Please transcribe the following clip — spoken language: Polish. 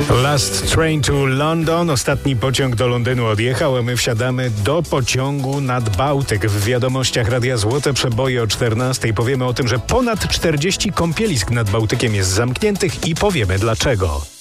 Last Train to London. Ostatni pociąg do Londynu odjechał, a my wsiadamy do pociągu nad Bałtyk. W wiadomościach Radia Złote Przeboje o 14:00 powiemy o tym, że ponad 40 kąpielisk nad Bałtykiem jest zamkniętych i powiemy dlaczego.